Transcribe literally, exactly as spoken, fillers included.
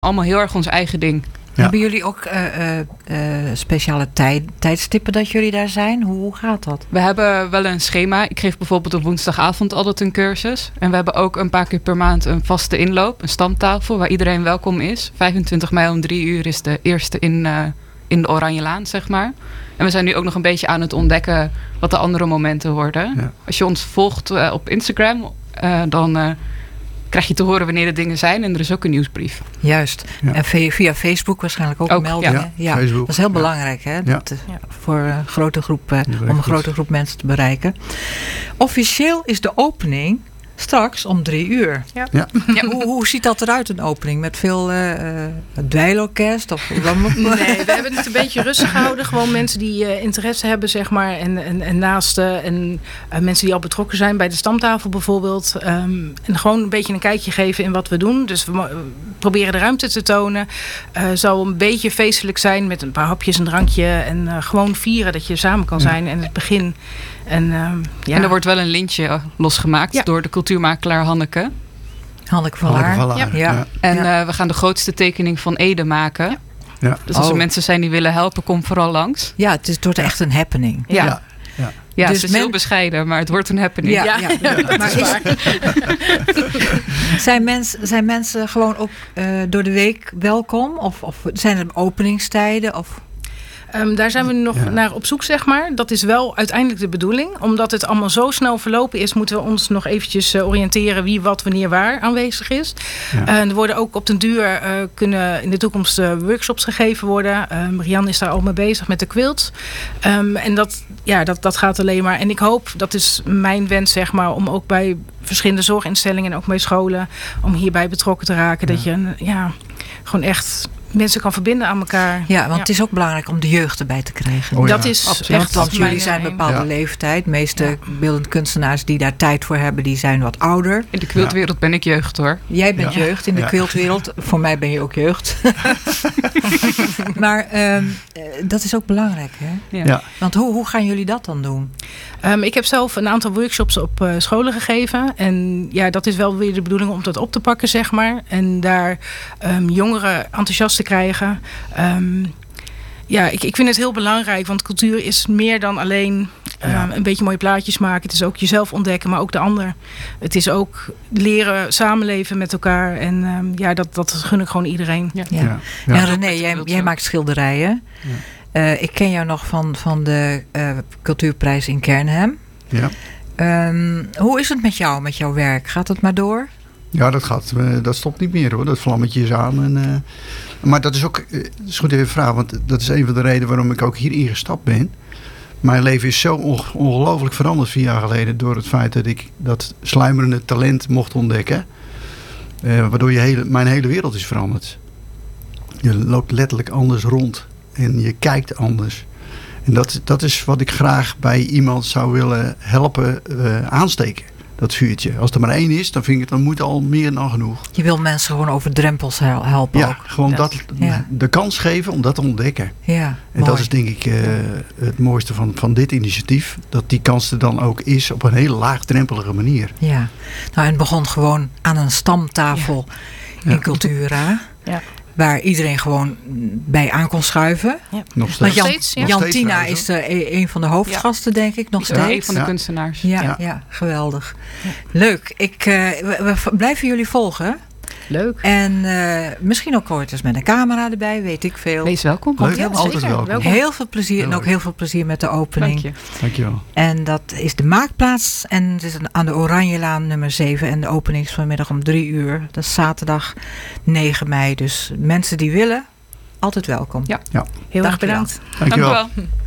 Allemaal heel erg ons eigen ding. Ja. Hebben jullie ook uh, uh, uh, speciale tijd, tijdstippen dat jullie daar zijn? Hoe, hoe gaat dat? We hebben wel een schema. Ik geef bijvoorbeeld op woensdagavond altijd een cursus. En we hebben ook een paar keer per maand een vaste inloop. Een stamtafel waar iedereen welkom is. vijfentwintig mei om drie uur is de eerste in, uh, in de Oranjelaan, zeg maar. En we zijn nu ook nog een beetje aan het ontdekken wat de andere momenten worden. Ja. Als je ons volgt uh, op Instagram, uh, dan... Uh, krijg je te horen wanneer de dingen zijn. En er is ook een nieuwsbrief. Juist. Ja. En via Facebook waarschijnlijk ook, ook meldingen. Ja, ja. Facebook. Dat is heel belangrijk, hè? Ja. Dat, ja. Voor een grote groep, om een grote groep mensen te bereiken. Officieel is de opening straks om drie uur. Ja. Ja. Ja, hoe, hoe ziet dat eruit, een opening? Met veel uh, dweilorkest? Of, nee, we hebben het een beetje rustig gehouden. Gewoon mensen die uh, interesse hebben, zeg maar. En, en, en naasten. En uh, mensen die al betrokken zijn bij de stamtafel bijvoorbeeld. Um, en gewoon een beetje een kijkje geven in wat we doen. Dus we, we proberen de ruimte te tonen. Uh, zal een beetje feestelijk zijn met een paar hapjes, een drankje. En uh, gewoon vieren dat je samen kan zijn. En het begin... En, uh, ja. en er wordt wel een lintje losgemaakt ja. door de cultuurmakelaar Hanneke. Hanneke van Laar. Hanneke van Laar. Ja. Ja. En ja. Uh, we gaan de grootste tekening van Ede maken. Ja. Ja. Dus als er oh. mensen zijn die willen helpen, kom vooral langs. Ja, het, is, het wordt echt een happening. Ja, ja. ja. ja dus het is men... heel bescheiden, maar het wordt een happening. Ja, ja. ja. ja. Maar is... zijn, mens, zijn mensen gewoon ook uh, door de week welkom? Of, of zijn er openingstijden? Of... Um, daar zijn we nu nog ja. naar op zoek, zeg maar. Dat is wel uiteindelijk de bedoeling. Omdat het allemaal zo snel verlopen is, moeten we ons nog eventjes uh, oriënteren wie, wat, wanneer, waar aanwezig is. Ja. Uh, er worden ook op den duur uh, kunnen in de toekomst uh, workshops gegeven worden. Um, Rian is daar al mee bezig met de quilt. Um, en dat, ja, dat, dat gaat alleen maar. En ik hoop, dat is mijn wens, zeg maar, om ook bij verschillende zorginstellingen en ook bij scholen, om hierbij betrokken te raken. Ja. Dat je ja, gewoon echt mensen kan verbinden aan elkaar. Ja, want ja. het is ook belangrijk om de jeugd erbij te krijgen. Oh, ja. Dat is Absoluut. echt. Want jullie zijn een bepaalde ja. leeftijd. De meeste ja. beeldend kunstenaars die daar tijd voor hebben, die zijn wat ouder. In de quiltwereld ja. ben ik jeugd, hoor. Jij bent ja. jeugd in de ja. quiltwereld. Voor mij ben je ook jeugd. Maar um, dat is ook belangrijk, hè? Ja. Ja. Want hoe, hoe gaan jullie dat dan doen? Um, ik heb zelf een aantal workshops op uh, scholen gegeven. En ja, dat is wel weer de bedoeling om dat op te pakken, zeg maar. En daar um, jongeren enthousiast te krijgen. Um, ja, ik, ik vind het heel belangrijk. Want cultuur is meer dan alleen um, ja. een beetje mooie plaatjes maken. Het is ook jezelf ontdekken, maar ook de ander. Het is ook leren samenleven met elkaar. En um, ja, dat, dat gun ik gewoon iedereen. Ja. Ja. Ja. En René, jij, jij maakt schilderijen. Ja. Uh, ik ken jou nog van, van de uh, cultuurprijs in Kernhem. Ja. Um, hoe is het met jou, met jouw werk? Gaat het maar door? Ja, dat gaat. Uh, dat stopt niet meer, hoor. Dat vlammetje is aan. En, uh, maar dat is ook, uh, dat is goed even een vraag, want dat is een van de redenen waarom ik ook hier ingestapt ben. Mijn leven is zo onge- ongelooflijk veranderd vier jaar geleden door het feit dat ik dat sluimerende talent mocht ontdekken. Uh, waardoor je hele, mijn hele wereld is veranderd. Je loopt letterlijk anders rond. En je kijkt anders. En dat, dat is wat ik graag bij iemand zou willen helpen uh, aansteken. Dat vuurtje. Als er maar één is, dan vind ik het, dan moet al meer dan genoeg. Je wil mensen gewoon over drempels helpen ja, ook. gewoon ja. dat, ja. de kans geven om dat te ontdekken. Ja, en mooi. dat is denk ik uh, het mooiste van, van dit initiatief. Dat die kans er dan ook is op een hele laagdrempelige manier. Ja, nou en het begon gewoon aan een stamtafel ja. in ja. Cultura. Ja. Waar iedereen gewoon bij aan kon schuiven. Ja. Nog steeds. Want Jan, steeds, ja. Jan Tina is de, een van de hoofdgasten, ja. denk ik, nog ja. steeds. Een van de ja. kunstenaars. Ja, ja. ja geweldig. Ja. Leuk. Ik, uh, we, we blijven jullie volgen. Leuk. En uh, misschien ook ooit eens met een camera erbij, weet ik veel. Wees welkom. Leuk, ja, altijd welkom. welkom. Heel veel plezier heel en ook leuk. heel veel plezier met de opening. Dank je. Dankjewel. En dat is de Maakplaats en het is aan de Oranjelaan nummer zeven en de opening is vanmiddag om drie uur. Dat is zaterdag negen mei. Dus mensen die willen, altijd welkom. Ja. Ja. Heel erg bedankt. Dankjewel. Dank u wel.